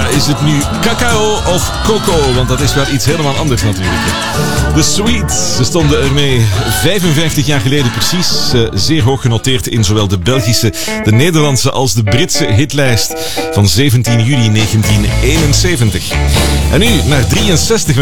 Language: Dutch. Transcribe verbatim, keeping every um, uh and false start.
is het nu cacao of coco? Want dat is wel iets helemaal anders natuurlijk. De Sweets, ze stonden ermee vijfenvijftig jaar geleden precies. Uh, zeer hoog genoteerd in zowel de Belgische, de Nederlandse als de Britse hitlijst van zeventien juli negentien eenenzeventig. En nu naar drieënzestig